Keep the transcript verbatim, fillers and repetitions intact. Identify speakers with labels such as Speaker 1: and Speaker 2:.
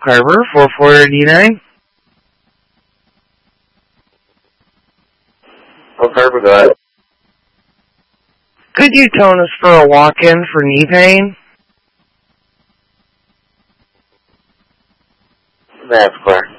Speaker 1: Carver, four four eighty-nine.
Speaker 2: Oh, Carver, go ahead.
Speaker 1: Could you tone us for a walk-in for knee pain?
Speaker 2: That's clear.